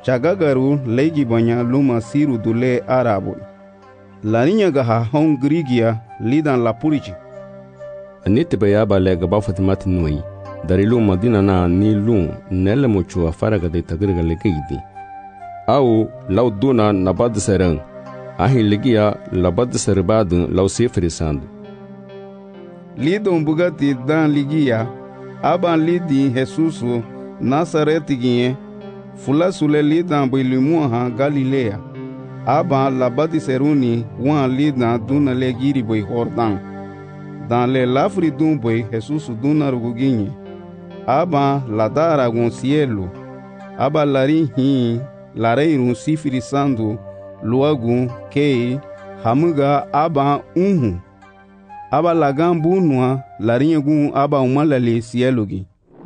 chagagaru legi banya luma siru dule arabo laninya gaha hon grigia lidan la purici anite baya bale gaba fatimat nui darilu madina na ni lu nelle muchu afaraga de tagriga legeidi au law duna nabad serang ahi legia labad serbad law sefrisandu lidon bugati dan ligia aban lidi Jesusu Nasaretigie fula sule lidan bilimuha Galilea aban labadi seruni wan lidan duna legiri boy Jordan dan le lafri dun boy Jesusu duna ruguginye aban ladara gun cielo aba lari hi lareirun sifiri sandu luagun kei hamuga aban aba lagambu nua larinha gun aba umalali cielo gi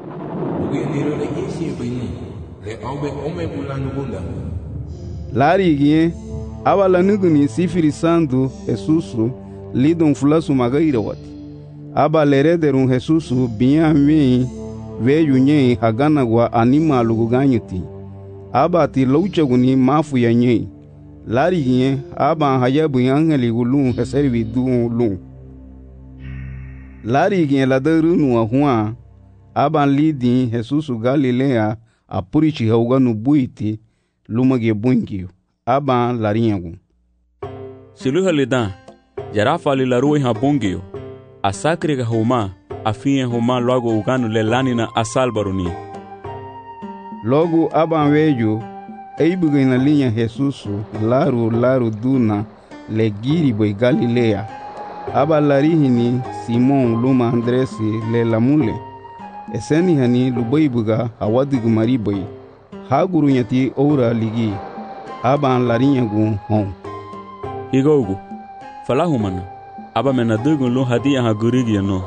lari gi aba lanuguni sifiri sandu Jesusu lidon fulasu magairawati aba lerederun Jesusu biami veio nye hagana gwa anima luguganyuti aba ti louchaguni mafu ya nye lari gi aba hayabu angeli gulun heservi dun lari gi la darunu ahua aban lidi Jesusu Galilea apurichi hauganu buiti lumage bungiu aban larinhagu siluha lidan jarafa lilarui ha bungiu asakri ga huma afinha huma logo uganu lelanina asalbaruni logo aban veio eibuga na linha Jesusu laru duna legiri boy Galilea aba larihini Simon luma Andresi le lamule eseni hani lubaibuga hawadigu maribai haguru nyati ora ligi aban larinyagu hon igogu falahumana aba menadugu lu hadia hagurigi no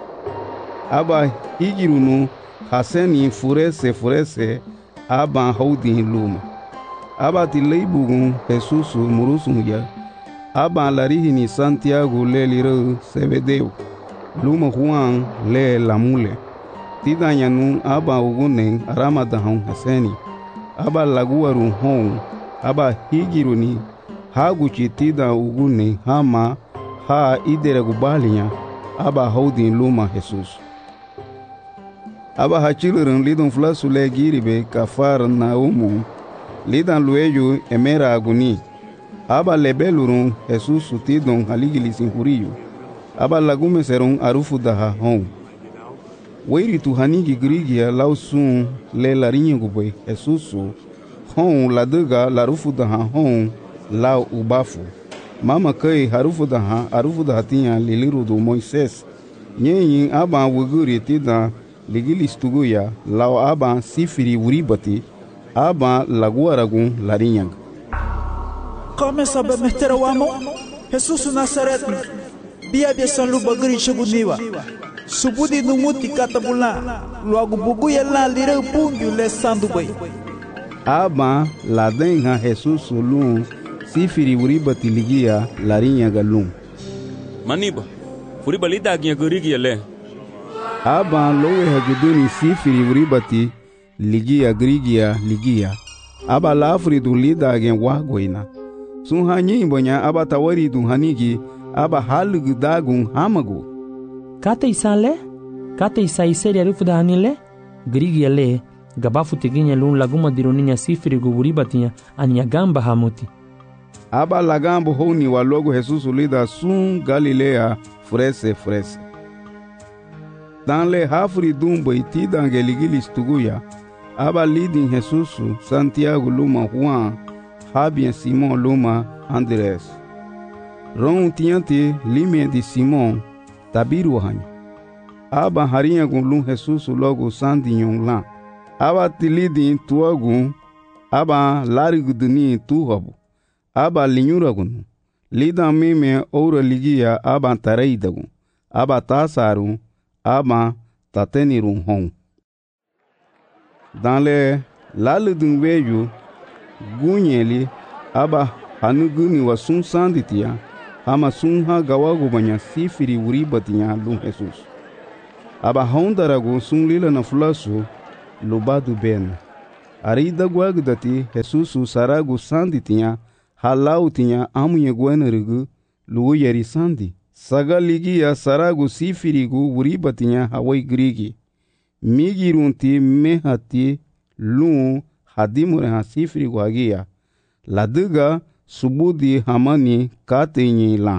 aba higirunu haseni furese aban haudi luma aba tileibugu Jesusu murusunja aba larihini Santiago le liro Sebedeu luma Juan le lamule tidanyanu aba ugunen aramadahon haseni aba laguaru hon aba higiruni haguchi tida ugune hama ha idere gubalinya aba houdin luma Jesus aba hachilurun lidon flasu le giribe kafar na umu lidan lueyu emera aguni aba lebelurun Jesus tidon haligili sinhuriyu aba lagume serun arufu daha hon weiri tu hanigi grigia lausun le larinha guboi Jesusu hon laduga larufu daha hon lau ubafu mama kai harufu daha tinha liliru do Moisés nyenyin aba wuguri tida ligilis tuguya lau aba sifiri uribati aba laguaragun larinha começa a meter o amo Jesus Nazaret bia sanlu bagri cheguniwa subudi numuti katabula logo buguya la lira pungu le sandubai aba la denha Jesus lum sifiri uribati ligia larinha galum maniba furiba lida ginha gurigia le aba lowe haguduni sifiri uribati ligia grigia ligia aba lafri du lida gen wagoina sun hanyi bonya aba tawari du hanigi aba halugu dagun hamagu kata isa iseri arifu da hanile grigia le gabafu tiginya lun laguma dironinya sifiri guburibatinha anya gamba hamuti aba lagambo honi wa logo Jesus lida sun Galilea frese danle hafri dumbo itida angeligilis tuguya aba lidin Jesus Santiago luma Juan Habien Simon luma Andrés ron tiante lime de Simon tabiru hanyo aba harinha gun Jesus logo sandinyon lan aba tilidin tuagun aba lariguduni tuhabu aba linyuragun lidan mime oura ligia aba tareidagun aba tasaru aba tatenirun hon dans le laludun veju gunyeli aba hanuguni wa sun sanditia ama sun ha gawagu banya sifiri uribatinya lum Jesus aba hondaragu sun lila na fulasu lubadu ben Ari dagwagdati Jesusu saragu sandi tinha halau tinha amunye gwenerigu lugu yeri sandi. Saga ligia saragu sifirigu wuriba tinha hawai grigi. Migirunti mehati lu hadimure ha sifirigu hagia. Ladiga subudi hamani katenyi la.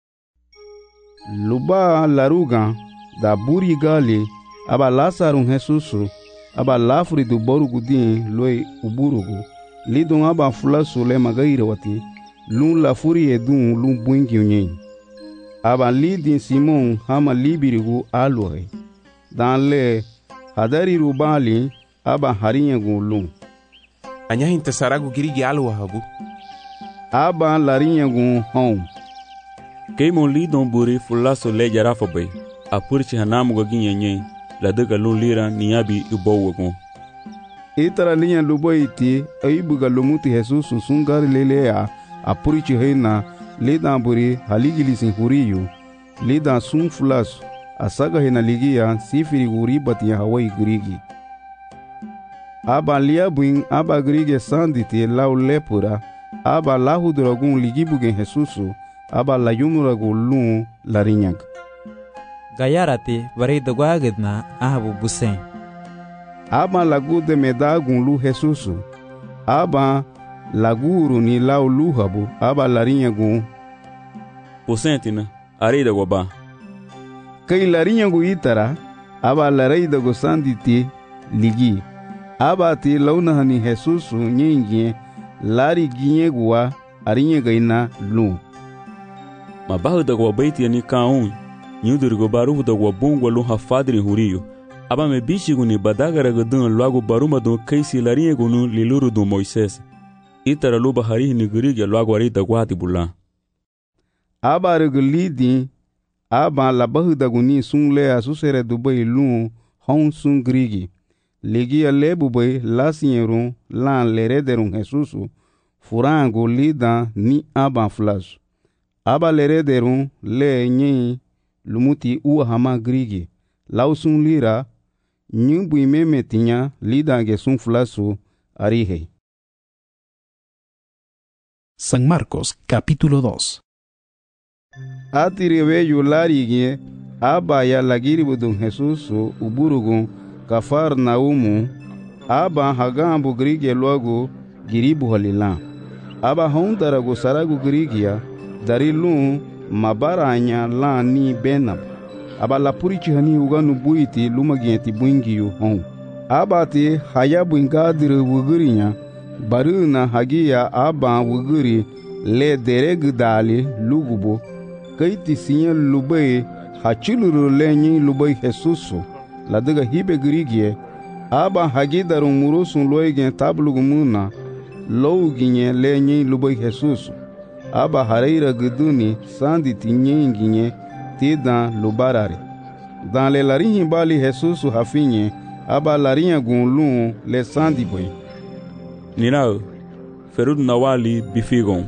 Luba laruga da buri gali aba Lazarun Jesusu aba lafuri du borugu din loi uburugu lidon aba fulasu le magaire wati lun lafuri edun lun buingi unyen aba lidin Simon hama libirigu alore dan le hadari rubali aba harinyagu lun anyahin tasaragu girigi alwa habu aba larinyagu hom Keimo lidon buri fulasu le jarafa bay apurchi hanamu gaginyenye ladaga lun lira niyabi ubowagon. Itara linha lubo iti aibuga lumuti Jesusu sungari lelea apurchi heina lidan buri haligilisin huriyu lidan sun fulasu asaga hena ligia sifiri uribati ya Hawaii grigi. Aba liabuin aba grige sanditi lau lepura aba lahuduragun ligibugen Jesusu aba layumuragu lun larinyag. Gayarati varida guagidna ahabu busen. Aba lagu de medagun lu Jesusu. Aba laguru ni lau luhabu aba larinyagun. Posentina, arida guaba. Kai larinyagu itara aba lareida go sanditi ligi. Aba ti launahani Jesusu nyingie lari ginye gua arinyagaina lu. Mabahu da guabaiti ni kaun. Nyudurgo baru da guabungwa lu hafadri huriyo. Aba me bichigu ni badagara gadun luagu baruma do kaisi larinye gunu liluru do Moises. Itara lu bahari ni gurigi luagu arida guati bulan. Aba regulidi aba labahu da guni sun lea susere dubai lu hon sun grigi. Ligia lebu bay lasierun lan lerederun Jesusu furango lida ni aba flash. Aba lerederun le nyi lumuti uwa hama grigi. Lausun lira nyumbu imeme tinya lida gesun flasu arije. San Marcos capítulo 2. Atiribe yularige aba ya lagiribudun Jesusu uburugun Kafarnaumu aba hagambu grigi luagu giribu halila. Aba hondaragu saragu grigia darilun mabaranya la ni benab. Aba lapurichi hani uganu buiti lumagienti buingiyu hon. Aba ti hayabu ingadiri wugurinya baruna hagia aba wuguri le dereg dali lugubo kaiti sinya lubai hachuluru lenyi lubai Jesusu ladaga hibe grigie aba hagidarun murusun loigen tablugumuna louginye lenyi lubai Jesusu aba hareira guduni sandi tinyenginye tidan lubarare. Dan le larinhi bali Jesusu hafinye aba larinha gunlun le sandi boy. Ninao, ferud nawali bifigon.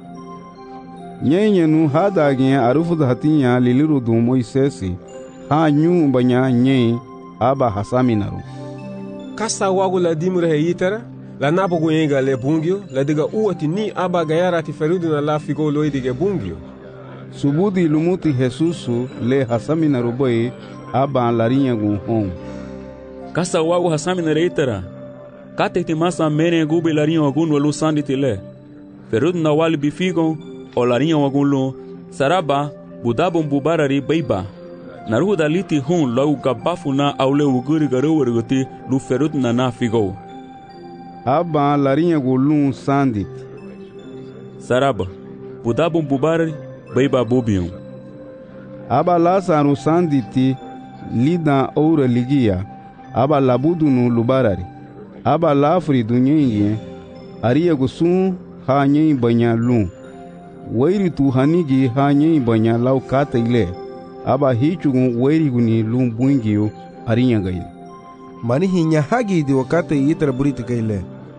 Nyenye nu hadagin arufu hatinya liliru du Moisesi ha nyu banya nye aba hasaminaru. Kasa wagu la dimure heitara la nabogu yenga le bungyo la diga uati ni aba gayarati ferudu na la figo loidige bungyo. Subudi lumuti Jesusu le hasaminaru boy aba larinha gun hon. Kasa wagu hasamina reitara. Kate ti masa mene gube larinha wagun walu sandi tile. Ferudu na wali bifigon o larinha wagun lu saraba budabon bubarari beiba. Naruhu daliti hun lau gabafu na aule uguri garewariguti lu ferudu na na figo. Aba larinha gulun sandit. Saraba budabon bubarari beiba bubion. Aba Lazarus sanditi lida oura ligia. Aba labudunu lubarari. Aba lafri dunyenye aria gusun ha nyen banya lun. Wairi tu hanigi ha nyen banya lau kata ile. Aba hichugun wairi guni lun buingiyo arinya gaile. Mani hinya hagi di wakate yitra buriti gaile.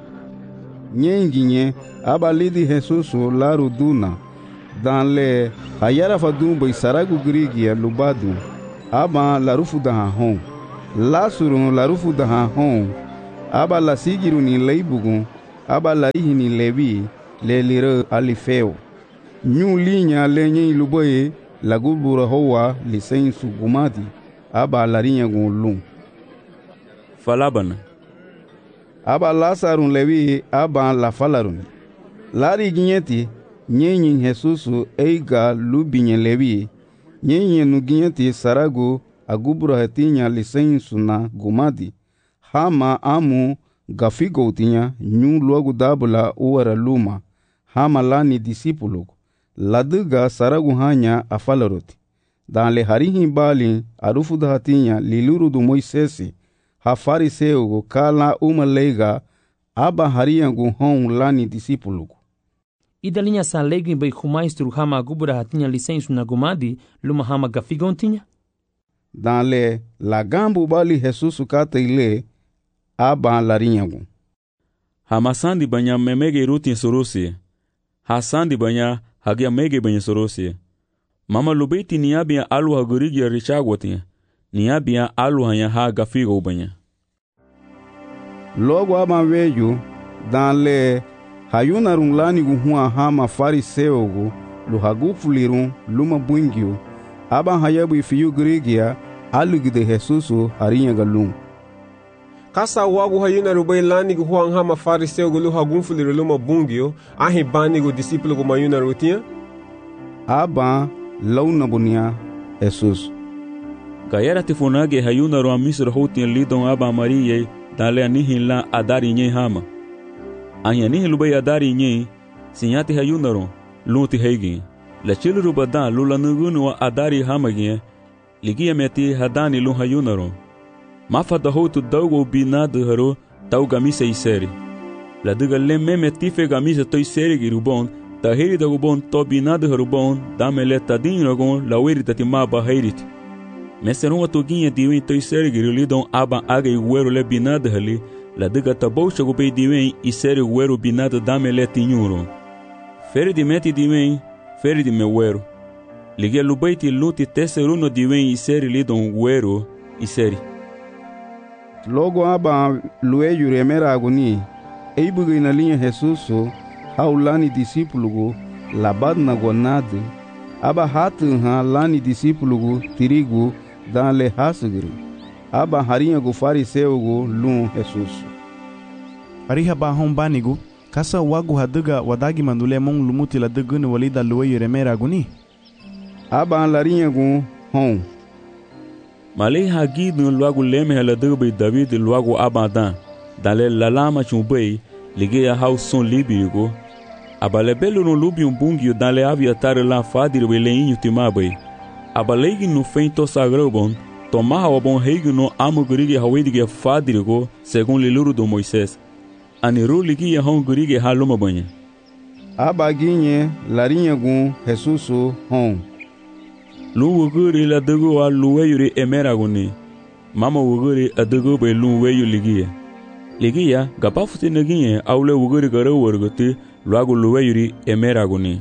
Nyenginye aba lidi Jesusu laru duna. Dan le hayara fadun bai saragu grigia lubadu. Aba larufu daha hon. Lasurun larufu daha hon. aba la sigiru ni leibugun aba la rihi ni levi le lire alifeo nyu linya lenye iluboye lagubura hoa lisein sugumati aba la rinya gun falabana aba lasarun levi aba la falarun lari ginyeti nyenyin Jesusu eiga lubinye levi nyenyin nu ginyeti sarago agubura hetinya lisein suna gumadi hama amu gafigo tinya nyu luagu dabula uwara luma hama lani disipulo laduga saragu hanya afalaroti dan le harihi bali arufu da hatinya liluru du Moisesi ha fariseugo kala umalega aba hariyangu hon lani disipulo idalinya sa legi bai khumaistru hama gubura hatinya lisensu na gumadi luma hama gafigo tinya dan le lagambu bali Jesusu kata ile aba larinyagu hama sandi banya memege rutin sorosi ha sandi banya hagia mege banya sorosi mama lubeti niabia alu hagurigi richagwati niabia alu hanya ha gafigo banya logo aba veju dan le hayuna runglani guhua hama fariseugo lu hagufulirun luma bungio aba hayabu ifiyu grigia alugide Jesusu harinyaga lum kasa wagu hayuna rubai lani gu huang hama fariseu gu lu hagunfuliru luma bungio ahi bani gu disipulo gu mayuna rutia aba launa bunia Jesus gayara tifunage hayuna ru amisro hotin lidon aba mariye dale anihin la adari nye hama anya nihin lubai adari nye sinyati hayuna ru luti heigi la chiluru badan lula nugunu wa adari hama gye ligia meti hadani lu hayuna ru mafa da hotu daugo binado haro tau gamisa iseri la duga lemme metife gamisa toi seri girubon ta heri da gubon to binado harubon da mele tadin rogon la weri tati maba herit meseron watoginha diwen toi seri girulidon aba aga iguero le binado hali la duga taboucha gubei diwen iseri guero binado da mele tinyuro feri di meti diwen feri di mewero ligia lubaiti luti teseruno diwen iseri lidon guero iseri logo aba lueyu remera aguni eibugo na linha Jesusu haulani disipulugo labadna gonade aba hatu ha lani disipulugo tirigo dan le hasugiri aba harinha go fariseugo lum Jesusu ariha ba hombanigo kasa wagu haduga wadagi mandule mong lumuti la dugunu walida lueyu remera aguni aba larinha go hon malei hagidu logo leme hala dubai David logo abadan dale lalama chumbei ligeya hauson libigo abale belo no lubi bungio dale aviatar la fadir beleinho timabai abalegi no feito sagrobon tomar o bom rei no amugurige hawedige fadirgo segundo liluro do Moisés aniru ligeya hongurige haluma banha abaginhe larinha gun Jesusu hon luwuguri la dugu wa luweyuri emeraguni mama wuguri adugu be luweyu ligia gabafuti neginye aule wuguri garo worgote luagu luweyuri emeraguni.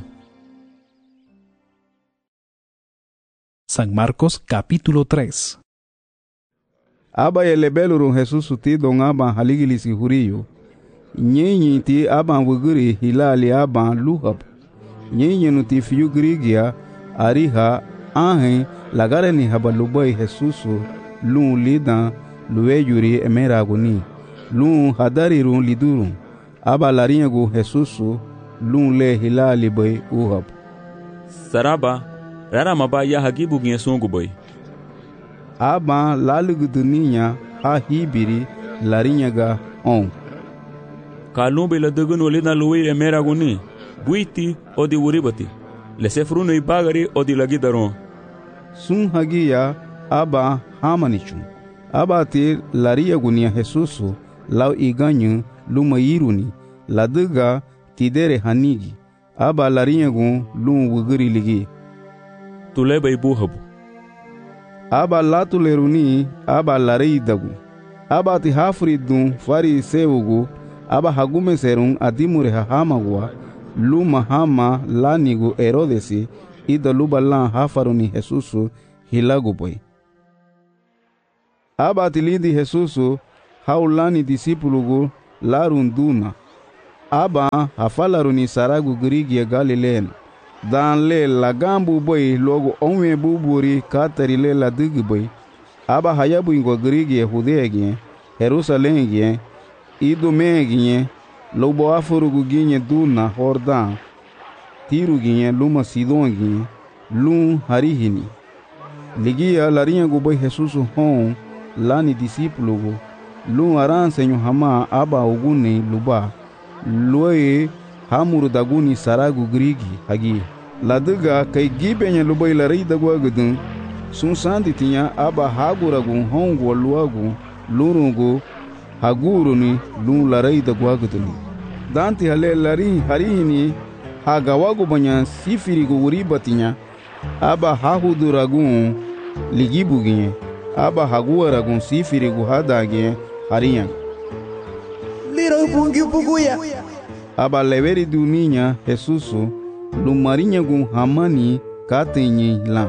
San Marcos capítulo 3. Aba elebeluru Jesusu ti don aba haligilisi huriyo nyenyi ti aba wuguri hilali aba luhab nyenyi nuti fiyu grigia ariha ahen lagare ni habalubai Jesusu lun lidan luweyuri emeraguni lun hadariru liduru aba larinyagu Jesusu lun le hilali bai uhab saraba rara maba ya hagibu ginsungu bai aba laluguduninya ha hibiri larinyaga on kalumbe la dugunu lidan luweyuri emeraguni buiti odi wuribati lesefruno ibagari odi lagidaron sun hagia aba hamanichun aba te laria gunia Jesusu lau iganyu lumayiruni laduga tidere hanigi aba laria gun lum wuguri ligi tuleba ibuhabu aba latuleruni aba laridagu aba ti hafridun fariseugu aba hagume serun adimure hamagwa luma hama lanigu Herodesi ida lubalan hafaruni Jesusu hilagu boy aba tilidi Jesusu haulani disipulugu larun duna. Aba hafalaru ni saragu Grigia Galileen. Dan le lagambu boy logo onwe buburi katari le la digi boy. Aba hayabu ingo Grigia Hudegie, Jerusalengie, Idumegie, lobo afurugu ginye duna Hordan, Tirugie luma Sidongie, lum harihini. Ligia larinha guboy Jesus hon lani disipulugu, lum aran senyo hama aba uguni luba, luoye hamuru daguni saragu grigi hagi. Ladiga kai gibenya luboy lari dagwa gudun, sun sandi tinya aba haguragu hongu luagu, lurungu haguruni lum larai dagwa guduni. Danti hale lari harihini hagawagu banya sifirigu uribatinya, aba hahuduragun ligibuginye, aba haguaragun sifirigu hadagie hariyan. Liro bungi buguya. Aba leveri duninya Jesusu lumarinyagun hamani katenye la.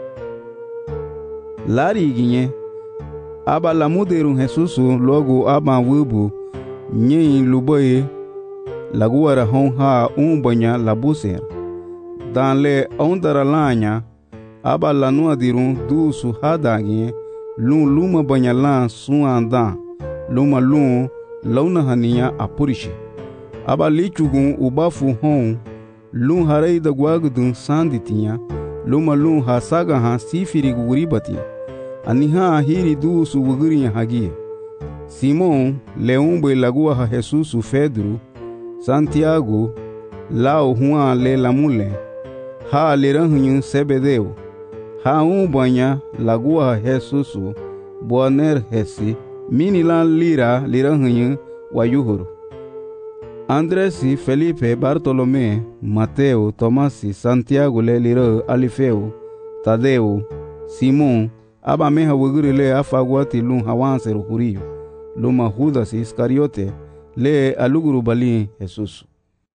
Lari ginye, aba lamuderun Jesusu logo aba wubu nye luboye laguara hon ha umbanya labuser. Dan le ondara lanya, aba lanua dirun dusu hadagi, lum luma banyalan suandan, luma lum launa hania apurishi. Aba lichugun ubafu hon, lum harei da guagudun sanditinha, luma lum hasaga han sifiri guribati, aniha hiri dusu wugurinha hagia. Simon, leumbe lagua ha Jesusu Pedro, Santiago, Lao Juan le lamule, ha liranhunyu Sebedeu, ha umbanya lagua Jesusu, Boaner hesi, minilan lira liranhunyu wayuhuru. Andresi, Felipe, Bartolomé, Mateo, Tomasi, Santiago le lira Alifeu, Tadeu, Simon, aba meha wuguri le afaguati lum hawanseru huriyo, luma Judas Iscariote, le aluguru bali Jesusu.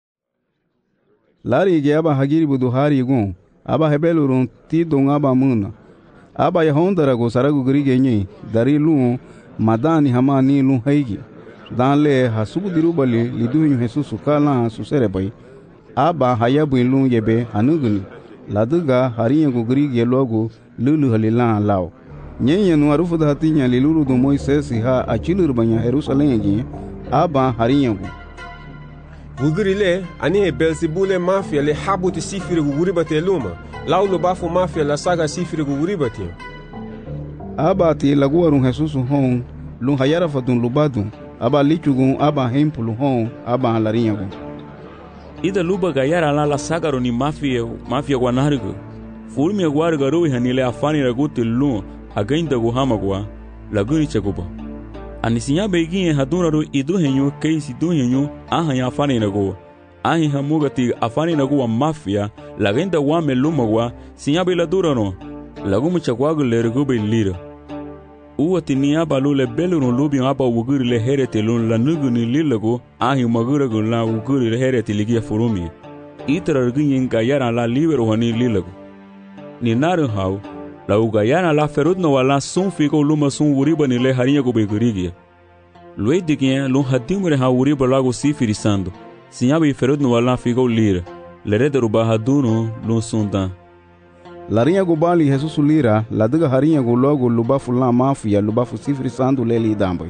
Lari ge aba hagiri buduhari gun, aba hebelurun ti don aba muna. Aba yahondara go saragu grige nye, dari lum madani hamani lum haigi. Dan le hasubu dirubali liduhinyu Jesusu kala suserebai. Aba hayabu lum yebe hanuguni. Laduga hariyangu grige logo lulu halilan lao. Nyenye nuarufu da hatinya liluru do Moisesi ha achilur banya Jerusalem aba hariyangu. Wugurile ani he Belzebule mafia le habuti sifiri guguribate luma. Laulo bafu mafia la saga sifiri guguribate. Aba ti laguarun Jesusu hon lun hayara fatun lubadun. Aba lichugun aba hempulu hon aba halariyangu. Ida luba gayara la saga ni mafia guanarigo. Fulmi aguarga rui hanile afani raguti lun againda guhamagua laguni chaguba. Anisinya beginye hadunaro iduhenyu keisi duhenyu ahanya afani nago. Ahi hamugati afani nago wa mafia lagenda wame lumagwa sinyabe la durano. Lagumu chagwagu le regube lira. Uwati ni aba lule belunu lubi aba wuguri le herete lun la nuguni lilago ahi maguragu la wuguri le herete ligia furumi. Itara reginye ngayara la libero hani lilago. Ni naru hau la ugayana la ferudno wala sun figo luma sun wuriba ni le harinha go begurigia. Lue digien lun hadimure ha wuriba lago sifirisando. Sinyabe ferudno wala figo lira. Lerede ruba haduno lun sundan. Larinha go bali Jesusu lira, la diga harinha go logo lubafu la mafia lubafu sifirisando leli dambai.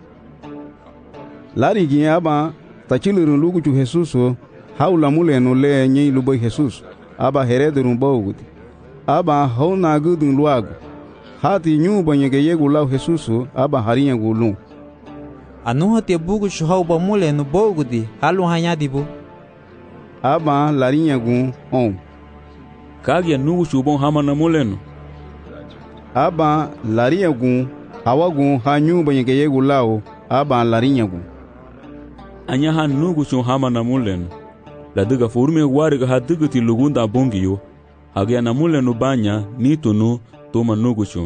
Lari gien aba tachilurun lugu chu Jesusu, haula mule no le nyei lubai Jesus. Aba herederun bauguti. Aba hona gudun luagu. Hati nyumba nyege yegu lau Jesusu aba harinha gulun. Anuha te bugu shuhau ba mule no bogudi halu hanyadibu. Aba larinha gun on. Kagia nugu shubon hama na muleno. Aba larinha gun hawagun ha nyumba nyege yegu lau aba larinha gun. Anya ha nugu shun hama na muleno. La diga furme wariga ha digati lugunda bongiyo. Hagia na muleno banya nitunu toma nugu shun.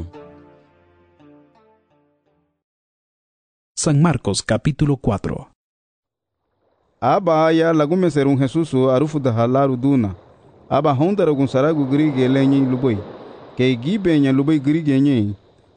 San Marcos capítulo 4. Aba ya lagume serun Jesusu arufu da halaru duna. Aba hondara gun saragu grige lenye luboi. Ke gibenya luboi grige nye.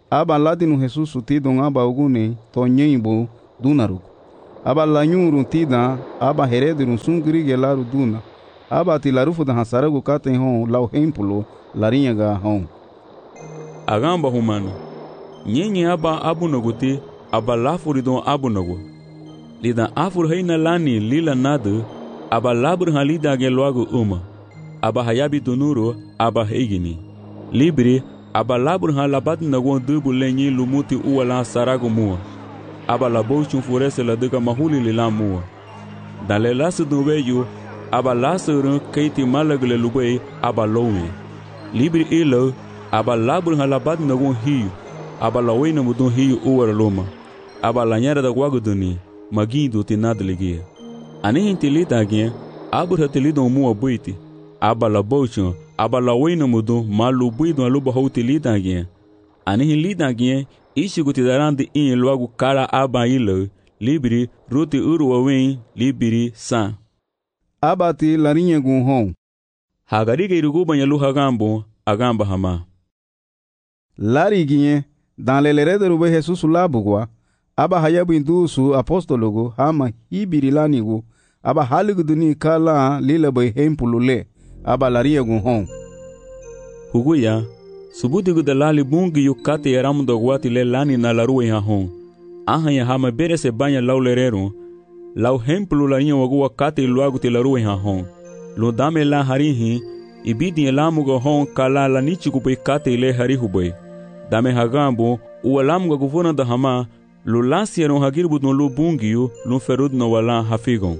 aba ladinu Jesus tidon aba ogune to nyimbo dunarugo. Aba lanyuru tida aba herederun sungri laru duna. Aba tilarufu da hasarago katen hon lau hempulo larinha ga hon. Agamba humano. Nyenye aba abunagote aba lafuridon abunago. Lida afur heina lani lila nada aba labur halida gen logo uma. Aba hayabi dunuro aba heigini. Libre aba labur halabat nagon dubu lenyi lumuti uwala sarago mua. Aba labo chunfurese la dega mahuli lila mua. Dan le lasu dunweyu aba lasu keiti malagle lubei aba lowe. Libre ilo aba labur halabat nagon hiu. Aba lawe na mudun hiu uwara loma. Aba lanyara da guaguduni magindo tinada ligia. Ani intilita agien abur hatilido mua buiti. Aba labochon aba lawe na mudun malu buidon aluba houtilita agien. Ani hilita agien ishigu tidarandi in logo kara aba ilo libri ruti uruwawen libri san. Abati larinha gun hon. Hagariga iruguba nyalu hagambo agamba hama. Lariginhe dan lelerede rube Jesus labugwa. Aba hayabu indusu apostologo hama hibiri lanigo. Aba haligu duni kala lila bay hempulule. Aba larinha gun hon. Huguya subudigu dalali bungi yukate yaramu dogwati le lani na laruwe ha hon. Aha ya hama bere se banya lau lerero. Lau hempulu larinha wagua kate iluagu te laruwe ha hon. Lo dame la harihi ibidi elamuga hon kala la nichigu bay kate ile harihu bay. Dame hagambo ualamuga guvona da hama lo lansieron hagirbu no lo bungiu lo ferud no wala hafigon.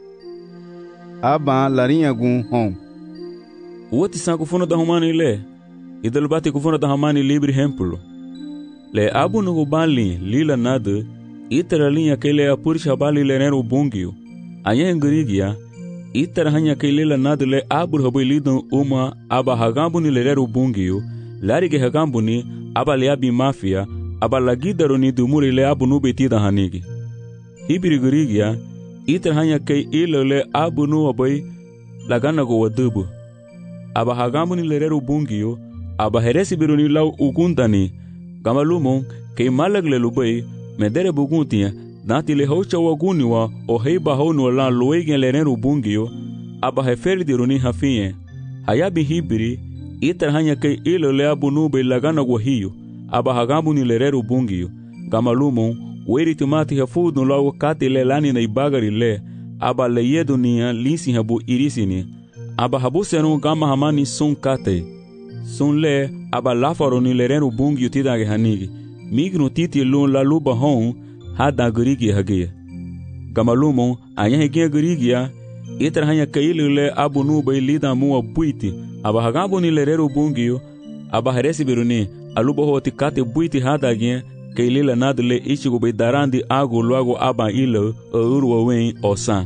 Aba larinha gun hon. Uoti san guvona da humani le. Idel bate guvona da hamani libre hemplo. Le abu no gubali lila nada itera linha que le apur chabali lenero bungiu. Anya engrigia itera hanya que lila nada le abur habai lidon uma aba hagambo ni lenero bungiu. Larige hagambo ni aba le abi mafia aba lagidaro ni dumuri le abu nu betida hanigi. Hibiri gurigia itera hanya que ilo le abu nu abai lagana go wadubu. Aba hagambo ni lenero bungiu aba heresi biruni lau ugundani gamalumon ke malagle lubai medere buguntia dati le hocha waguniwa o heiba honu la loegen lereru bungio aba heferi diruni hafie hayabi hibiri iter hanya ke ilo le abunu be lagana gohiyo aba hagabu ni lereru bungio gamalumon weri timati hafudu lau kati le lani na ibagari le aba le yedunia lisi habu irisini aba habu seru gama hamani sun kate sun le aba lafaro ni lerenu bungi utidage hanigi mignu titi lun la luba hon hada gurigi hagia gamalumon anya hagia gurigia iter hanya kailu le abu nu bay lida mua buiti aba hagabu ni lereru bungi aba heresi biruni aluba hoti kate buiti hada gia kailila nadle ichigo bay darandi agu luago aba ilo urwa wen osan.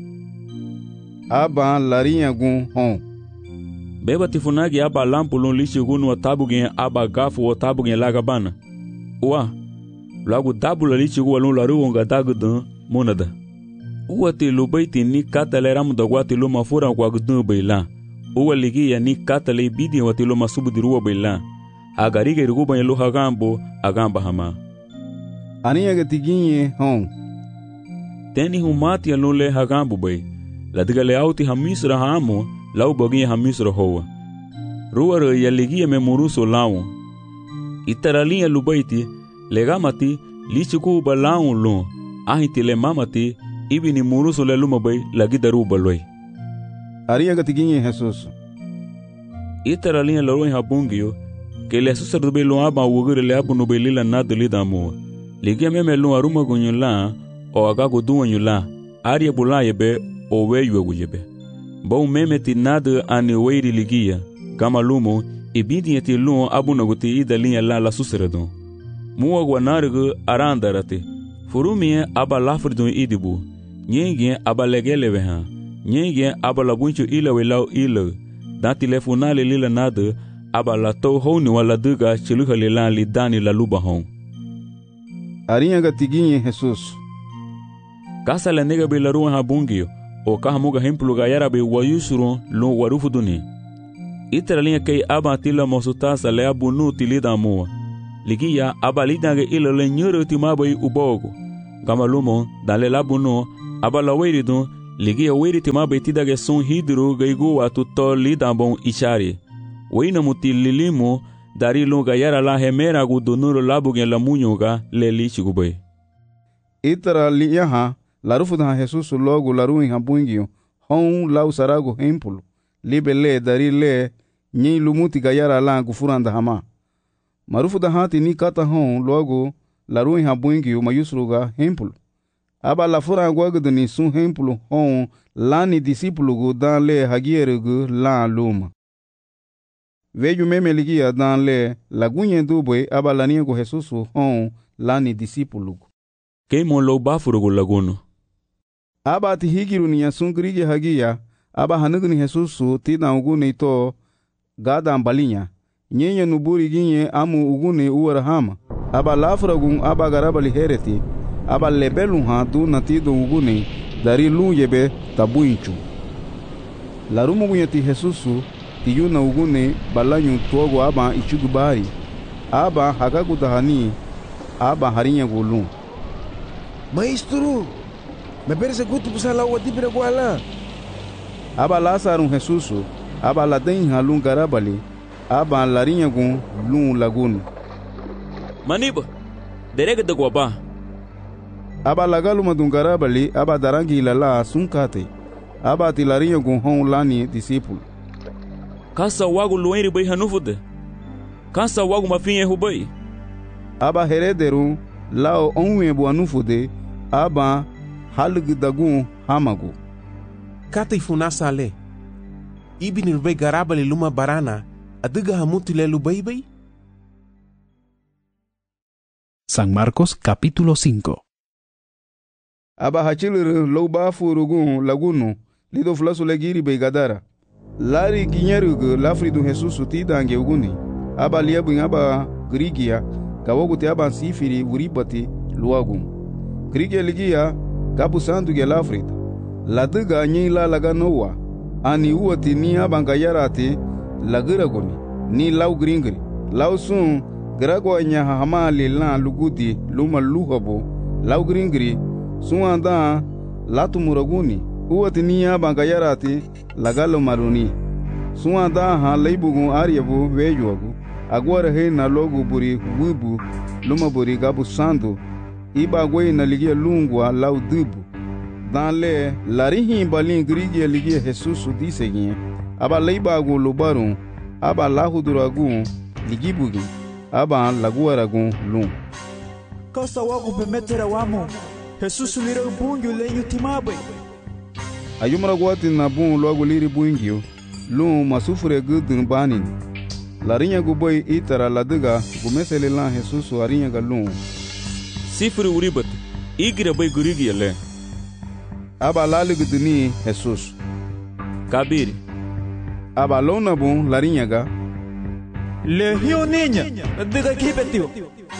Aba larinha gun hon. Beba tifunagi aba lampulun lichigunu watabugen aba gafu watabugen lagabana. Uwa, lagu dabula lichigu walun laruonga dagudan monada. Uwa ti lubaiti ni katale ramu dagwati luma fura wagdun bayla. Uwa ligia ni katale bidi wati luma subudiruwa bayla. Agariga iruguba yelu hagambo agamba hama. Aniya gatiginye hon. Teni humati alule hagambo bay. Ladiga le auti hamisra hamo lau boginha hamisra hoa. Ruara yaligia me muruso lau. Itaralinha lubaiti legamati lichiku ba lau lun. Ahiti le mamati ibini muruso le luma bay lagidaru baloi. Aria gatiginye Jesus. Itaralinha loroi habungio que le susar be lo aba wugure le abu no belila nada lida mo. Ligia me lo aruma gonyula o agago duanyula. Aria bulaye be o weyu aguyebe. Bom memeti nada ani weiri ligia. Gamalumo ibidi eti luo abu naguti ida linha la susaradon. Mua guanargu arandarate. Furumie aba lafridon idibu. Nyenge aba legeleveha. Nyenge aba labuncho ila welau ila. Dan telefonale lila nada aba la to honi wala duga chiluha lila lidani la luba hon. Arinha gatiginhe Jesus. Kasa la nega be la ruan habungio. O kahamuga hemplu gayara be wayusuron lo warufuduni. Iteralinha kei aba tila mosutasa le abunu tilida mua. ligia aba lidange ilole nyoro timabai ubogo. Gama lumo dale labuno aba la weiridun ligia weiri timabai tidage sun hidru gaigu watu to lidambon ishari. Weina muti lilimu dari lunga yara la hemera gu donuro labugen la munyuga le lichigubai. Itara liyaha larufuda Jesus logo laruin habungio hon lau sarago hempulu libe le dari le nyi lumuti gayara la gufuranda hama. Marufuda hati ni kata hon logo laruin habungio mayusruga hempulu. Aba la fura gwagdu ni sun hempulu hon lani disipulu gu dan le hagierugu la luma. Veju meme ligia dan le lagunye dubwe aba laniego Jesus hon lani disipulu. Keimon lo bafurugu laguno. Aba ti higiru ni yasungrige hagia aba hanugu ni Jesus tina ugune to gada ambalinya. Nyenye nuburi ginye amu ugune uwarahama. Aba lafragun aba garabali hereti. Aba lebelun ha du natido ugune dari luyebe tabuinchu. Larumu gunye ti Jesus ti yuna ugune balanyu tuogo aba ichugubari. Aba hagagu dahani aba harinya gulun. Maestro, me parece gusto pusar la agua tipira guala. Aba Lazarus Jesus, aba la den halun garabali, aba larinha gun lun lagun. Maniba, derega de guaba. Aba lagalu madun garabali, aba darangi lala sunkate, aba ti larinha gun hon lani discípulo. Kasa wagu luenri bai hanufude. Kasa wagu mafinye hubai. Aba herederu lao onwe bu anufude, aba halg dagun hamagu. Kata ifunasa ale. Ibinir bai garabali luma barana, adiga hamutile lubai. San Marcos capítulo 5. Aba hachilur lo ba furugun lagunu, lido flasu legiri bai gadara. Lari ginyerugu lafridu Jesus tidange uguni. Aba liabun aba grigia, gawoguti aba sifiri uribati luagun. Grigia ligia, gabu sandu ge lafrida. Ladiga nyi la laga noa, ani uati ni aba ngayarati lagiraguni, ni lau gringri. Lau sun, gragwa nyaha hamali lan lugudi luma luhabo, lau gringri, sun anda latu muraguni. Uati ni aba ngayarati lagalo maruni. Sun anda ha leibugun aryabu vejuagu. Agora he na logo buri wibu luma buri gabu sandu. Iba gwe na ligia lungwa lau dubu. Dan le larihi balin grigia ligia Jesus disegin. Aba leibagu lubarun. Aba lahuduragun ligibugi. Aba laguaragun lung. Kasa wagu bemetera wamo. Jesus lira bungyo lenyu timabe. Ayumra gwati na bun logo liri bungyo. Lung masufure gudun banin. Larinya guboy itara ladiga gumesele lan Jesus arinya galung. Sifuri uribat, igira bai gurigi le. Aba laliguduni Jesus. Kabiri. Aba lona bun larinya ga. Lehio niña, diga kibetio.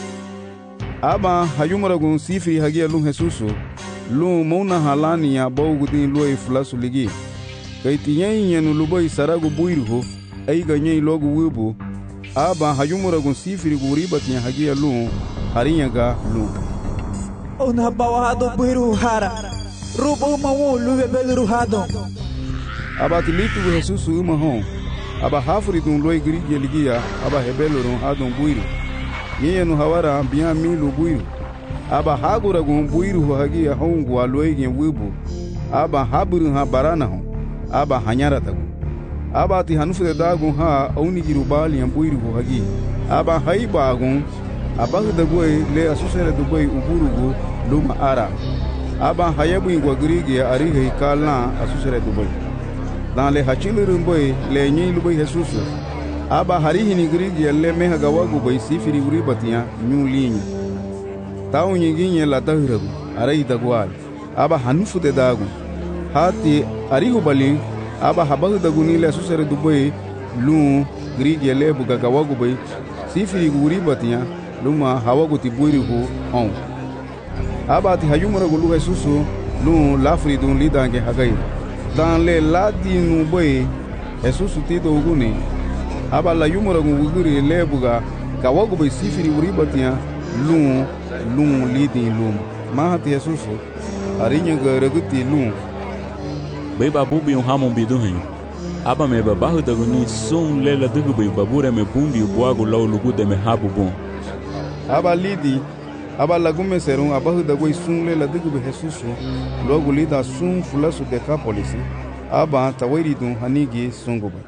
Aba hayumaragun sifiri hagia lung Jesus. Lung mona halania bawgudin loi flasu ligi. Kaitiyen yenu luboy saragu buirho. Aiga nyei logo wibu. Aba hayumaragun sifiri guribatinya hagia lung harinya ga lung. Ona bawado buiru hara. Rubo mawu luwe belu hado. Aba tilitu Jesus uma hon. Aba hafuri dun loi grigia ligia. Aba hebelu ron hadon buiru. Yenu hawara biya milu buiru. Aba haguragun buiru hagia hongu wa loi gen wibu. Aba haburu ha barana hon. Aba hanyara tagu. Aba ti hanufude dagun ha auni girubali buiru hagi. Aba haibagun. Aba hudagoi le asusere dugoi uburugu luma ara. Aba hayabu ingwa grigi arihe kala asusere dugoi. Dan le hachilurun boy le nyi lubai Jesus. Aba harihi ni grigi le meha gawagu boy sifiri uribatiya nyu linyi. Tau nyinginye la tahiragu arai dagwal. Aba hanufude dagun. Hati arihu balin. Aba habahu daguni le asusere dugoi lu grigi le buga gawagu boy sifiri uribatiya luma hawaguti buirihu on. Aba ti hayumura gulu Jesus lu lafridun lidange hagai. Dan le ladi nu boy Jesus tito uguni. Aba la yumura guguri lebuga ka wagu bai sifiri wuri batiya lun lidin lum ma hati Yesusu arinya ga raguti lun bai babu bi hamon bi duhin aba me babahu daguni sun lela dugu bai babure me bumbi buagu law lugu de me habu bon aba lidi aba lagume serun abahu dagoi sun lela dugu be Yesusu logo lida sun fulasu Decapolis aba tawiri dun hanigi sunguba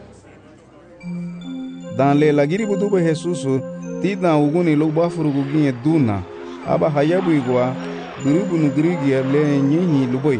dan le lagiri budu be Yesusu tida uguni lo bafurugu ginye duna aba hayabu igwa durubu nu grigia le nyenyi luboi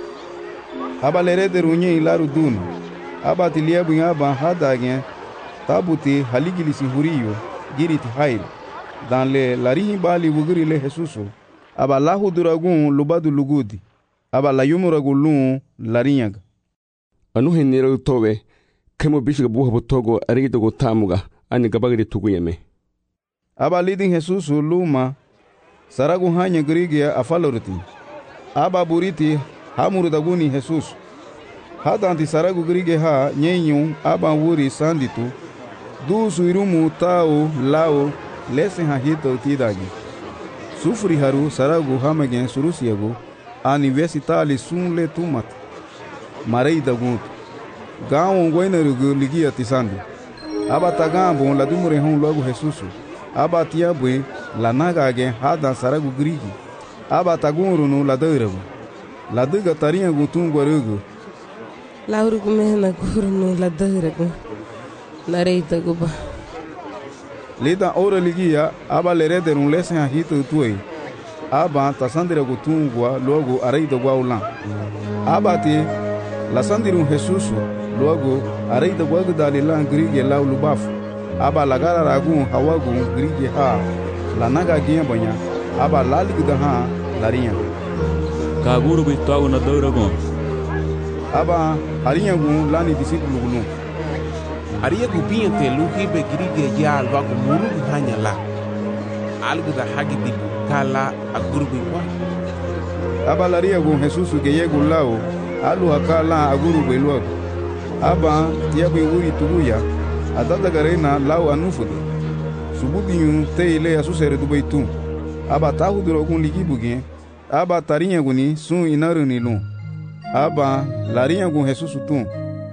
aba lerede runye ilaru duna aba tiliabu aba hadagen tabuti haligilisi huriyo giriti hairo dan le larihi bali wugiri le Yesusu aba lahu duragun lubadu lugudi aba layumuragu lun larinyaga anu hinira towe kemo bishiga buha botogo arigidogo tamuga ani gabagiri tuguyeme aba lidin Yesusu luma saragu hanya grigia afaloriti aba buriti hamurudaguni Yesusu hadanti saragu grige ha nyenyu aba wuri sanditu du suirumu tao lao lesen ha hito tidagi sufuri haru saragu hamagen surusiagu universitali sunle tumat marei daguntu gawon goinarugu ligia tisandi aba tagambo la dumure hon logo Yesusu aba tiabwe la nagage hadan saragu grigi aba tagurunu la deuragu la diga tarinha gutungwarugu Lauru kumena kurunu la deuragu la reita guba lida ora ligia aba lerederun lesen ha hito tuei aba tasandira gutungwa logo areida gwaulan aba ti la sandirun Yesusu logo areida gwagu dalilan grigi laulu bafu aba lagara ragun hawagun grigi ha la naga giya banya aba laligda ha larinya kaguru bi tawu na deuragon aba harinya gun lani disipulu gulu ariya gubinha te luhi be grige ya alba ko muru hanya la alguda hagi di kala agurbi wa aba laria gun Yesusu geye gulao alu hakala agurbi lo aba tiabu wuri tuguya adada garena lao anufudu subudinyu te ile asusere dubaitu aba tahuduro gun ligibuge aba tarinha guni sun inaruni lu aba larinha gun Yesusu tu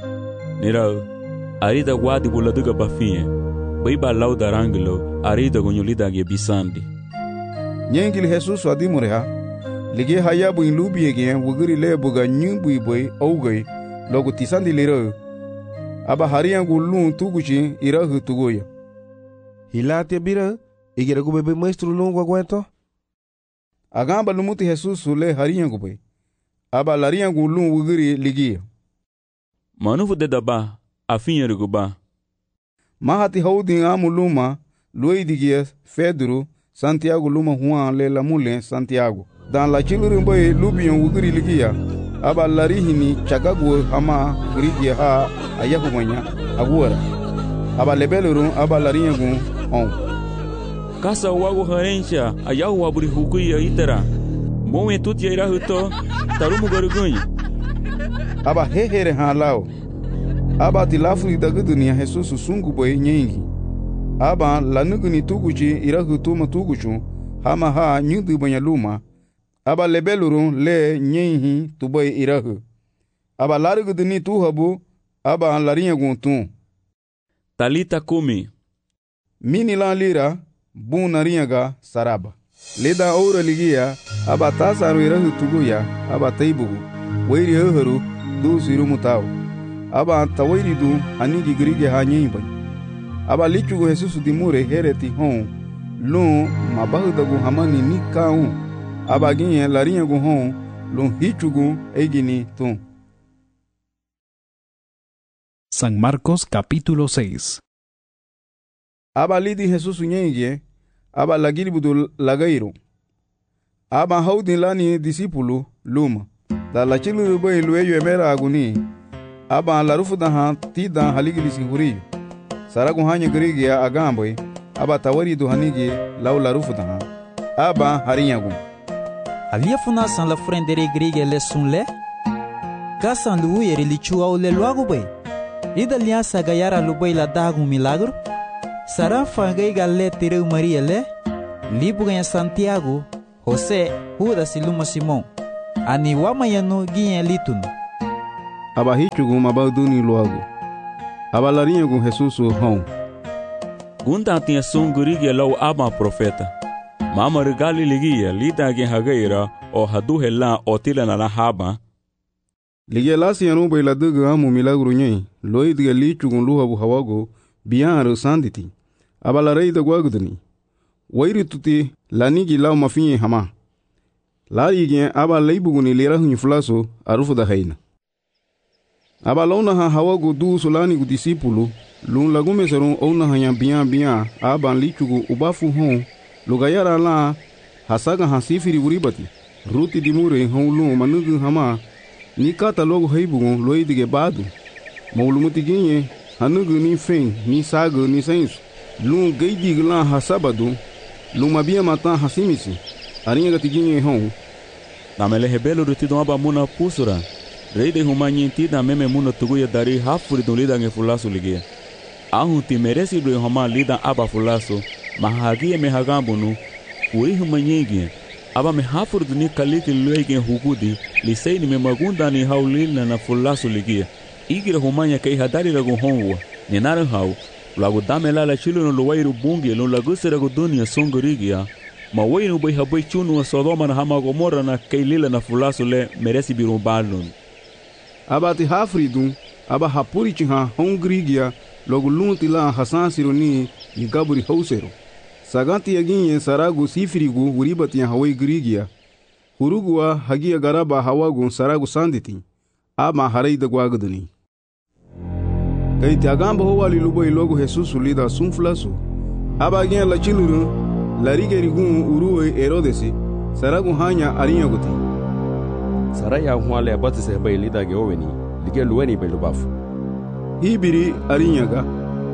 nirao arida guadi buladuga bafinye baiba lau daranglo arida gunyulida ge bisandi nyengil Yesusu adimureha lige hayabu inlubi ege wugiri le buga nyumbu iboy ougay logo tisandi lero aba hariyangu lun tuguchi irahu tugoya hilate bira igera go bebe maestro longo aguento agamba lumuti Yesusu le hariyangu boy aba lariyangu lun wugiri ligia manufu de daba afinye guba mahati haudin amuluma luidigia Pedro Santiago luma Juan le lamule Santiago dan la chilurin boy lubion wugiri ligia aba larihini chagagu hama grigia ha ayahumanya agura aba lebelurun aba lariyangu on kasa wago harencha ayahu waburi hukuya itara mowe tutia ira huto tarumu garugunyi aba hehere ha lao aba tilafuri daga dunia Yesusu sungu boy nyengi aba lanuguni tuguchi ira huto matuguchu hama ha nyudu banya luma aba lebelurun le nyenhi tuboy irahu aba laruguduni tuhabu aba lariyangu tu talita kumi mini la lira bun nariyaga saraba leda ora ligia aba tasaru irahu tuguya aba taibugu wairi hohoru du siru mutao aba tawairi du anigi grige hanyimba aba lichugo Yesusu dimure hereti hon lun mabahudagu hamani nikau aba ginye lariyangu hon lun hichugu egini tu. San Marcos capítulo 6. Aba lidi Yesusu nyenye aba lagili budu lagairo aba haudin lani disipulu luma da la chilu boy lueyo emera aguni aba larufu da ha tida haligili singuri saragu hanya grigia agamboy aba tawari do hanigi law larufu da ha aba hariyangu alia funa san la frendere grige le sunle kasan lu yeri lichua o le luago boy ida liasa gayara lu boy la dagu milagro Sarang fangai galle tireu Maria le, libu ganha Santiago, José, Judas e Luma Simão. Ani wamayanu ginha litun. Aba hichugu mabaduni loago. Aba larinha com Jesus o hão. Gunda tinha sungurigia lau aba profeta. Mama regali ligia lida gen hagaira o hadu hela o tila na la haba. Ligia lasi anu bai la duga amu milagro nyei. Loi diga lichugun luha bu hawago bian aro sanditi. Aba la rei da guagudani. Wairi tuti lanigi lau mafinye hama. Lari gen aba leibuguni lera hunyi fulaso arufu da haina. Aba launa ha hawago du solani gu disipulu. Lun lagume serun ona hanya bian aban lichugu ubafu hon. Lugayara la hasaga hasifiri uribati. Ruti dimure hon lun manugu hama. Ni kata logo heibugon loi dige badu. Maulumuti ginye hanugu ni fen ni sago ni sensu. Lun geidig la hasabadu. Lun mabia matan hasimisi. Arinha gatiginye hon. Namele hebelo rutido aba muna pusura. Rei de humanyi da meme muna tuguya dari hafuri don lida nge fulaso ligia. Ahun ti meresi do homa lida aba fulaso. Mahagie me hagambunu. Ui humanyi gie. Aba me hafuri duni kaliki luege hugudi. Lisei ni me magunda ni haulina na fulaso ligia. Igira humanya kei hadari lagu honwa. Ni nare hau. Lagu damela la chilo no luwairu bungi. Lo lagu se lagu dunia songorigia. Ma wenu bai habai chunu wa Sodoma na hama Gomora na kei lila na fulaso le meresi biru balun. Aba ti hafridun, aba hapuri chiha hongrigia, logo lunti la hasan sironi ni gaburi hausero. Saganti yaginye saragu sifirigu uribati ya hawai grigia. Hurugua hagia garaba hawagun saragu sanditi. Aba harai da guagaduni. Gaiti agamba howali lubai logo Jesus lida sunflaso. Aba gen la chilurun, la rigerigun uruwe Herodesi, saragu hanya arinyaguti. Saraya huale abati se bai lida ge oweni, lige luweni bai lubafu. Hibiri arinyaga.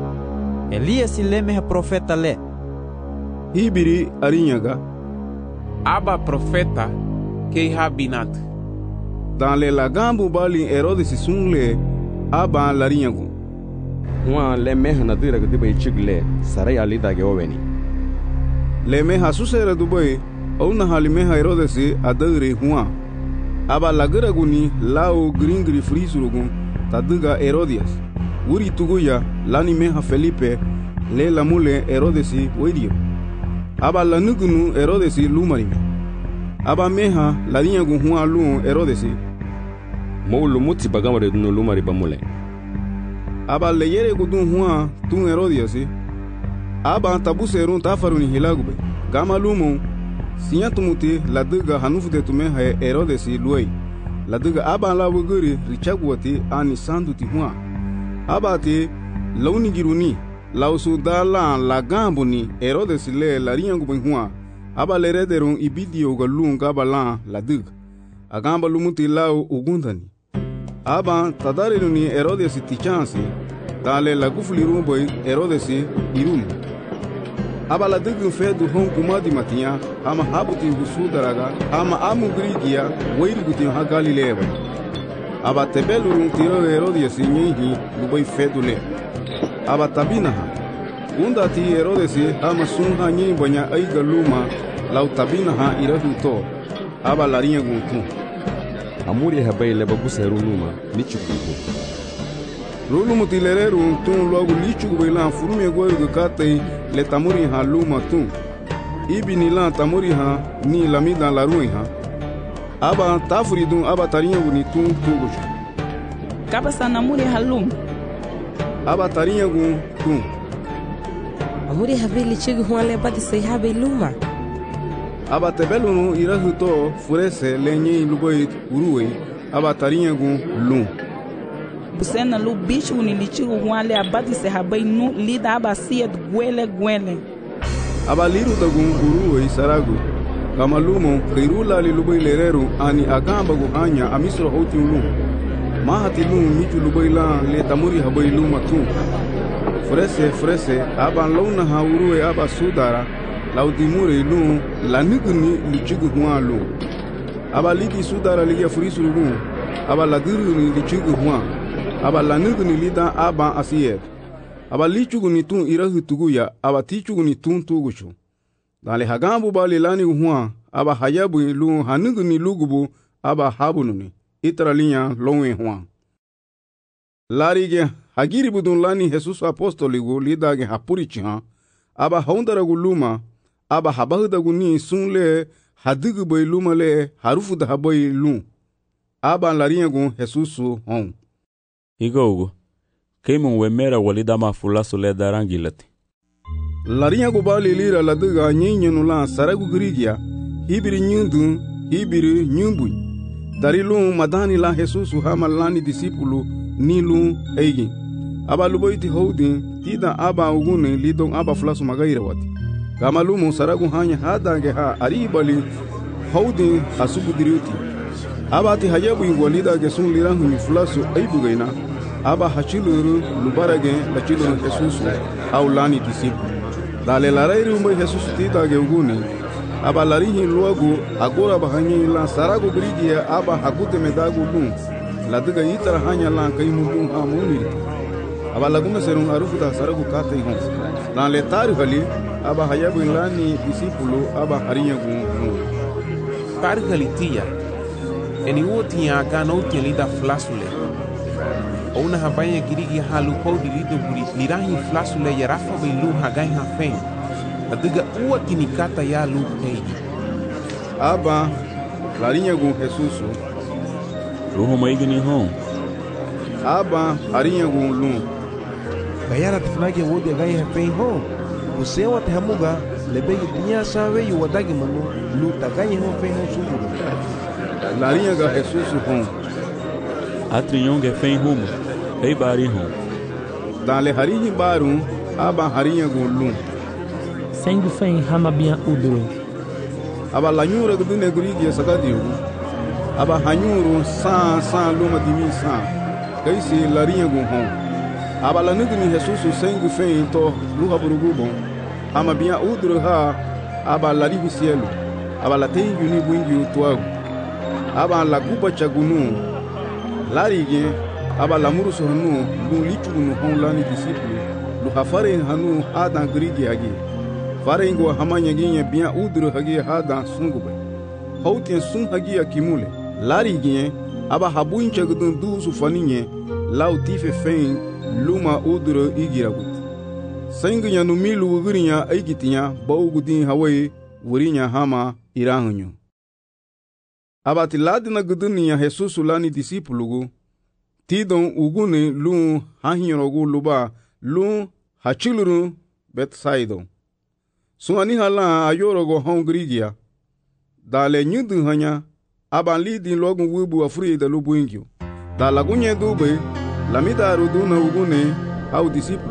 Elias leme profeta le. Hibiri arinyaga. Aba profeta kei habinat. Dans le lagambu bali Herodesi sunle aba larinyagu. Hua le meha na dira ge dibai chigle, saraya lida ge oweni. Le meha susera dubai, ona halimeha Herodesi adagre hua. Aba lagaraguni lao gringri frisurugun taduga Herodias. Uri tuguya lani meha Felipe le lamule Herodesi wedio. Aba lanugunu Herodesi lumarime. Aba meha larinyagun hua luon Herodesi. Moulu muti bagamare dunu lumari bamule. Aba leyere gudun hua tun Herodiasi. Aba tabuserun tafaruni hilagube. Gama lumon. Sinya tumuti laduga hanufute tume ha Herodesi luei. Laduga aba la wuguri richagwati ani sanduti hua. Aba te launi giruni lausu dala la gambuni Herodesi le la riangu hua. Aba le rederun ibidio galun gaba la laduga. Agamba lumuti lau ugundani. Aba tadareluni Herodesi tichansi. Dale la gufuli rumboi Herodesi irumi. Aba la dugun fedu hon kumadi matia, ama habuti gusu daraga, ama amu grigia, weiru gutin ha Galileva. Aba tebelurun tiro Herodias nyehi lubai fedu le. Aba tabinaha. Unda ti Herodesi ama sunha nyehi banya aiga luma, lau tabinaha irahu to. Aba larinha guntu. Amuri habai leba guseru luma, nichukuku. Lulu mutilereru tun logo lichu bailan furume goiru katei le tamuri ha luma tun. Ibi ni lan tamuri ha ni lamida la rui ha. Aba tafuridun aba tarinha guni tun tugush. Kaba sanamuri halum. Aba tarinha gun tun. Amuri habili chigu huale bati sei habe luma. Aba tebelunu irahu to furese lenye luboi urui aba tarinha gun lum. Busena lu bicho unilichigu huale abati se habai nu lida abasia gwele. Aba liru dagun urui saragu. Kama lumo khirula li luboi lereru ani agamba guhanya amisro hoti ulum. Mahati lum michu luboi la le tamuri habai luma tun. Frese aba launa ha urui aba sudara laudimure lum laniguni lichigu huan lum. Aba ligi sudara ligia furisuru lum. Aba ladiru ni lichigu huan. Aba lanuguni lida aba asiyet. aba lichugu ni tun irahu tuguya aba tichugu ni tun tuguchu. Dale hagambu bali lani huwa aba hayabu lu hanugu ni lugubu aba habununi itara linya lonwe huwa. Larige hagiri budun lani Jesus apostoligu lidage hapurichiha aba haundaragu luma aba habahudagu ni sunle hadugu boy luma le harufu da haboy lum aba lariyagu Jesusu hon. Igogo keimun wemera walida mafulasu le darangilati. Lariyagu bali lira laduga nyinyenu la saragu grigia hibiri nyundu hibiri nyumbu dari lum madani la Jesusu hama lani disipulu ni lum eigi aba luboiti houdi tida aba ugune lidong aba fulasu magaira wati kama lumu saragu hanya hadange ha aribali houdi hasubu diriuti aba ti hayabu ingwalida ge sun lirangu ni fulasu aibugaina aba hachiluru lubarage la chiluru Jesusu au lani disipulu dale larairu umbe Jesusu tida ge ugune aba larihi luagu agora bahanyi la saragu grigia aba hakute medagu lum laduga itara hanya la kaimu ha muniri aba lagume serun arufu da saragu kate hon dan le taru hali aba hayabu lani disipulu aba harinyagu no taru hali tia eni wotia gano telida flasule ona habanya girigi halu podi lido buri lirahi flasule ya rafa bilu hagai ha fen laduga uwa kinikata ya lu peidi aba larinyagu Jesusu Ruho maigini hon aba harinyagu lum Gayara tifnage wode gaya pei ho. Usewa te hamuga lebegi dunia sawe yu wadagi manu lu tagaye ho pei ho sumuru. Larinha ga Jesusu hon. Atrinyonge fen humo. Ei bari hon. Dale harinhi barum aba harinha gulum. Sengu fen hama bian udro. Aba lanyura gudune gurigi sagadiu. Aba hanyuru sa luma dimi sa. Kaisi larinha gu hon. Aba lanugni Jesusu sengu fen to luha burugubon. Ama bian udro ha aba larihi cielo. Aba la tengu ni buingi utuagu. Aba la kuba chagunu. Larige aba la muru sohnu lu lichugunu hon lani disipulu. Lu hafare hanu adan grigi agi. Farengo hamanya ginye bian udro hagi adan sungube. Hautien sun hagi akimule. Larige aba habuin chagudun du sufaninye lau tife fen luma udro igiragut. Sengu nyanu milu ugurinya aigitinya baugudin hawaii wurinya hama irahunyu. Abati ladina gudunia Jesusu lani disipulugu tidon ugune lu hahinyorogu luba lu hachiluru Bethsaida. Suani hala ayorogo hongrigia dale nyudu hanya aban lidin logun wubu afuri da lubu ingyo dala gunye dube lamida ruduna ugune au disipulu.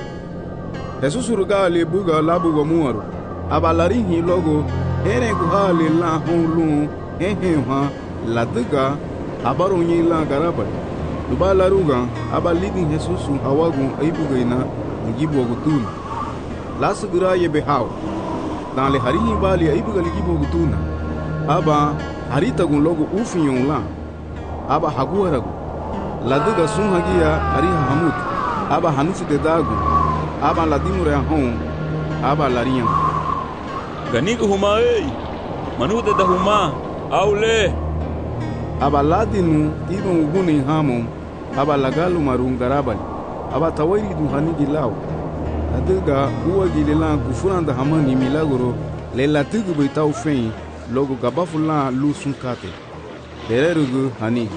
Jesusu rugale buga labu muaru abalarihi logo ere guhale la honlu ha laduga abaronyi la garaba dubala ruga abalidi Jesusu hawagu aibugaina ngibo gutuna lasugura ye behaw dan le harihi bali aibuga ligibo gutuna aba harita gun logo ufinyon la aba haguaragu laduga sun hagia ariha hamut aba hanufu de dagu aba ladimure hon aba lariyan ganigu huma ei manude da huma aule aba ladinu tidon uguni hamon aba lagalu marun garabali aba tawairi du hanigi law aduga uwa gilila gufuranda hamani milagro le latugu beitau fen logo gabafula lu sunkate dererugu hanigi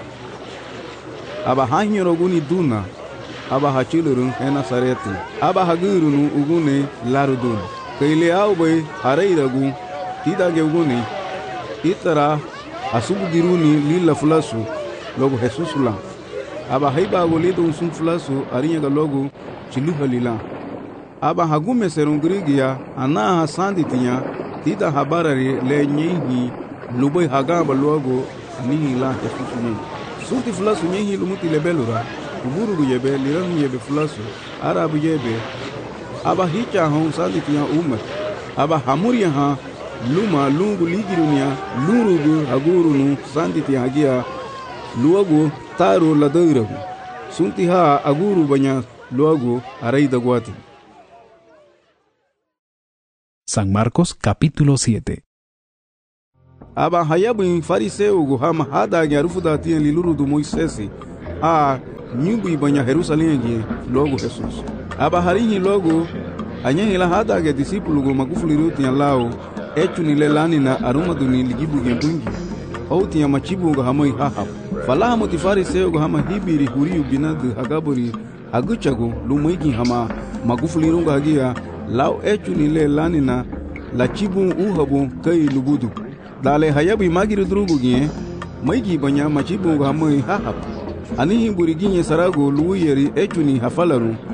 aba hanyoro guni duna aba hachilurun ena sareti aba hagurunu ugune larudun kaile awbe hareiragu tidage ugune itara asubu diruni lila fulasu logo Jesusu la aba haiba golido sun fulasu arinya ga logo chiluha lila aba hagume serungrigia ana hasandi tinya tida habarari le nyehi lubai hagamba logo ni la Jesusu ni sunti fulasu nyehi lumuti lebelura uburu yebe liran yebe fulasu arabu yebe aba hicha hon sandi tinya aba hamuria ha luma lungu ligirunia lurugu agurunu sanditi hagia luagu taru ladairagu sunti ha aguru banya luego haré da guati. San Marcos capítulo 7. Aba hayabu fariseu go hama hada nyarufu da tien liluru do Moisés a nyumbu ibanya Jerusalém gi logo Jesus. Aba harihi logo anyehi la hada ge discípulo go magufuli tien lao echu ni lelani na aruma do ni ligibu ge bungi ou tien machibu go hamoi haha. Fala mo ti fariseu go hama hibiri huriu binad hagaburi aguchago lumoigi hama magufuli runga hagia lao echu ni lelani na la chibu uhabu kai lubudu. Dale hayabu magiri drugu gye maigi banya machibu hamoi hahap ani himburi ginye sarago luuyeri echuni hafalaru